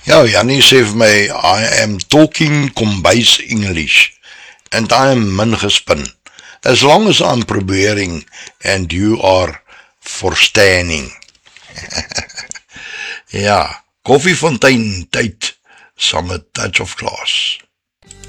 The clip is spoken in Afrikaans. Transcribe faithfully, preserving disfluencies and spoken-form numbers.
Ja, Jannie sê vir my, I am talking kombuis English, and I am min gespin. As long as I'm probeering, and you are forstanding. Ja, koffiefontein tyd, saam met touch of class.